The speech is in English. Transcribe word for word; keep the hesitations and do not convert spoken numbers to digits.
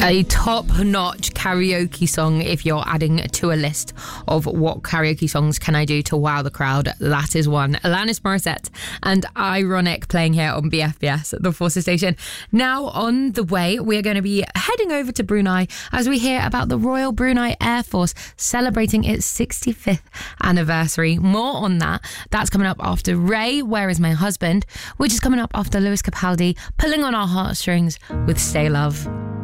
A top-notch karaoke song if you're adding to a list of what karaoke songs can I do to wow the crowd. That is one. Alanis Morissette and Ironic playing here on B F B S, the Forces station. Now on the way, we're going to be heading over to Brunei as we hear about the Royal Brunei Air Force celebrating its sixty-fifth anniversary. More on that. That's coming up after Ray, Where Is My Husband, which is coming up after Lewis Capaldi pulling on our heartstrings with Stay Love.